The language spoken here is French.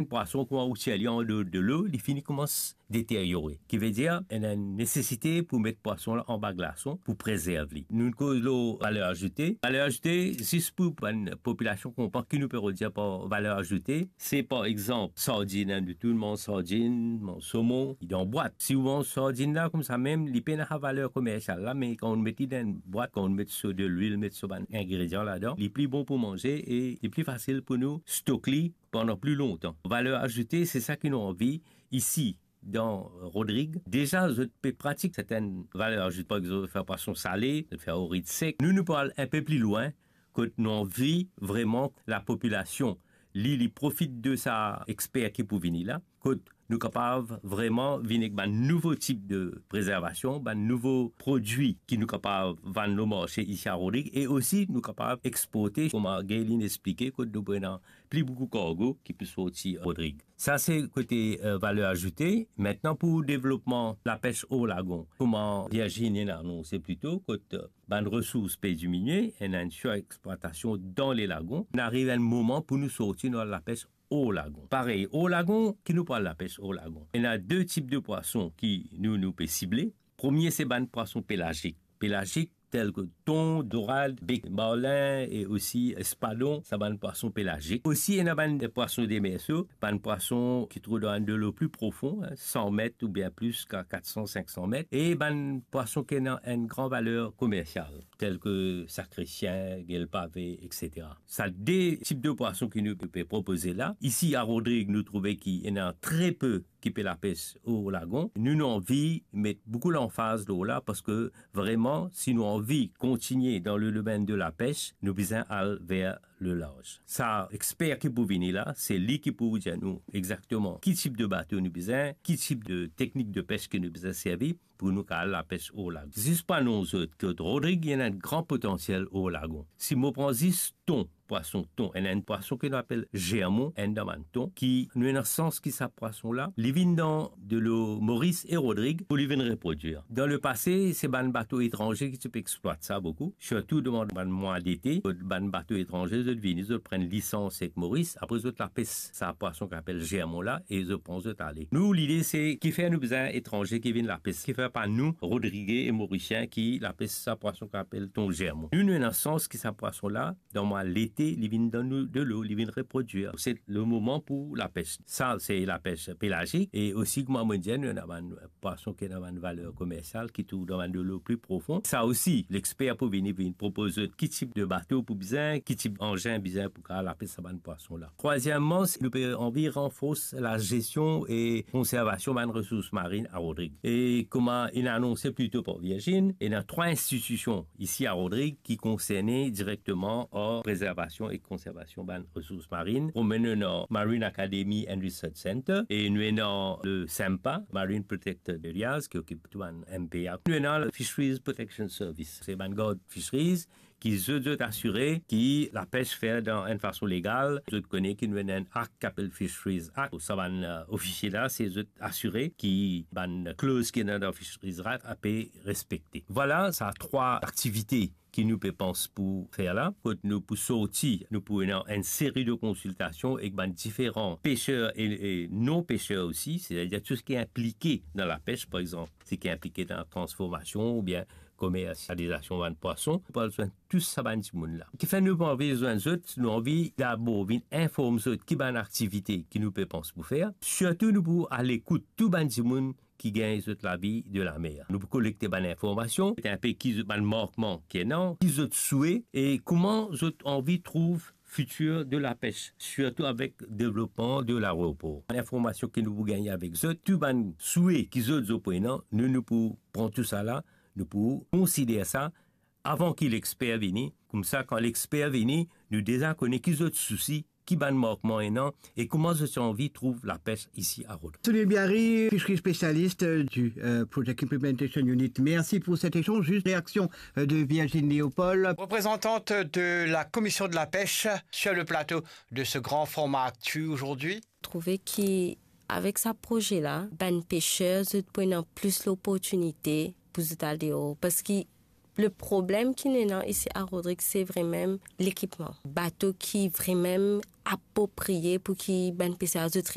poisson qui aussi aller en dehors de l'eau, il finit commence détériorer. Qui veut dire, il y a une nécessité pour mettre poisson là en bas glaçon pour préserver. Nous cause l'eau valeur ajoutée. Valeur ajoutée, juste pour une population comprend qui nous peut dire par valeur ajoutée, c'est par exemple sardine, de tout le monde sardine, saumon, il est en boîte. Si on vend sardine là comme ça même, il peut avoir valeur commerciale là, mais quand on met dans une boîte, quand on met sur de l'huile, met sur un ingrédient là-dedans, il est plus bon pour manger et il est plus facile pour nous stocker pendant plus longtemps. Valeur ajoutée, c'est ça qu'ils ont envie ici. Dans Rodrigue, déjà, je peux pratiquer certaines valeurs ajoutées, par exemple, faire poisson salé, faire au riz sec. Nous parlons un peu plus loin, que nous envie vraiment la population, il profite de sa expert qui pour venir là, que nous sommes capables vraiment de venir avec un nouveau type de préservation, un nouveau produit qui nous capables de vendre nos marchés ici à Rodrigue et aussi nous capables d'exporter, comme Gaëline expliqué, que nous prenons plus beaucoup de cargo qui peut sortir à Rodrigue. Ça, c'est côté valeur ajoutée. Maintenant, pour le développement de la pêche au lagon, comment Virginie a annoncé plutôt que les ressources peuvent diminuer et une surexploitation dans les lagons. On arrive à un moment pour nous sortir dans la pêche au lagon. Pareil, au lagon, qui nous parle de la pêche au lagon. Il y a deux types de poissons qui nous peut cibler. Premier, c'est les poissons pélagiques. Pélagiques, tels que thon, dorade, bec marlin et aussi espadon, ça va un poisson pélagique. Aussi, il y a des poissons démersaux, des poissons qui trouvent dans de l'eau plus profond, 100 mètres ou bien plus qu'à 400, 500 mètres. Et des poissons qui ont une grande valeur commerciale, tels que sacrétien, guêle pavé, etc. Ça, des types de poissons que nous pouvons proposer là. Ici, à Rodrigue, nous trouvons qu'il y en a très peu qui fait la pêche au lagon. Nous avons envie de mettre beaucoup l'emphase d'eau là parce que vraiment, si nous avons envie de continuer dans le domaine de la pêche, nous devons aller vers le large. Ça, expert qui peut venir là, c'est lui qui peut vous dire nous exactement quel type de bateau nous besoin, quel type de technique de pêche que nous besoin servir pour nous aller la pêche au lagon. C'est pas nous autres que Rodrigue, il y a un grand potentiel au lagon. Si nous prenons 10 thon, poisson thon, il y a un poisson qu'on appelle germon, un thon, qui nous a un sens qui sa poisson là, il vient dans de l'eau Maurice et Rodrigue pour lui venir reproduire. Dans le passé, c'est un bateau étranger qui exploite ça beaucoup, surtout dans le mois d'été, un bateau étranger, ils prennent licence avec Maurice, après ils la pêche sa poisson qu'on appelle germon là, et ils pensent aller. Nous, l'idée c'est qui fait nous besoin étrangers qui viennent la pêche, qui fait pas nous, Rodriguez et Mauriciens, qui la pêche sa poisson qu'on appelle thon germon. Nous, nous, un sens qui sa poisson là, dans mois l'été, ils viennent dans de l'eau, ils viennent reproduire. C'est le moment pour la pêche. Ça, c'est la pêche pélagique, et aussi, comme on dit, nous avons un poisson qui a une valeur commerciale, qui trouve dans de l'eau plus profonde. Ça aussi, l'expert pour venir proposer quel type de bateau pour besoin, quel type d'engin besoin pour la pêche sa poisson là. Troisièmement, nous avons envie de renforcer la gestion et conservation des ressources marines à Rodrigue. Et comment il a annoncé plutôt pour Virginie, il y a 3 institutions ici à Rodrigue qui concernaient directement la préservation et conservation des ressources marines. On a Marine Academy and Research Center et nous avons le SEMPA, Marine Protected Areas, qui occupe tout un MPA. Nous avons le Fisheries Protection Service. C'est Vanguard Fisheries qui veut assurer que la pêche fait dans une façon légale. Je connais qu'il y a un acte qui s'appelle Fisheries Act. Ça va officier là, c'est assurer qu'il y a une clause qui est dans le Fisheries Act à respecter. Voilà, ça a 3 activités qui nous pense pour faire là. Quand nous pour sortir, nous pouvons une série de consultations avec différents pêcheurs et non pêcheurs aussi, c'est-à-dire tout ce qui est impliqué dans la pêche, par exemple, ce qui est impliqué dans la transformation ou bien commercialisation de poissons. Nous avons besoin de tout ça, là. Qui fait nous pas besoin d'autres, nous envie d'abord informer d'autres qui ont une activité qui nous peut penser pour faire. Surtout, nous pouvons à l'écoute tout le monde qui gagne la vie de la mer. Nous pouvons collecter des informations, un peu qui ont un marquement qui est non, qui ont souhait et comment vous envie trouve futur de la pêche, surtout avec le développement de l'aéroport. L'information que nous pouvons gagner avec eux, tout le souhait qu'ils ont au point, nous pouvons prendre tout ça là, nous pouvons considérer ça avant que l'expert vienne. Comme ça, quand l'expert vienne, nous déjà connaissons qu'ils ont de soucis, qui ban manquement et comment je suis envie trouve la pêche ici à Rodrigue. Sunil Biari, fisherie spécialiste du Project Implementation Unit. Merci pour cet échange. Juste réaction de Virginie Léopold, représentante de la commission de la pêche sur le plateau de ce grand format Actu aujourd'hui. Trouver qu'avec ce projet-là, ben pêcheurs prennent plus l'opportunité pour aller parce que le problème qui est là ici à Rodrigue, c'est vraiment l'équipement. Bateau qui est vraiment approprié pour qu'ils ben pêcheurs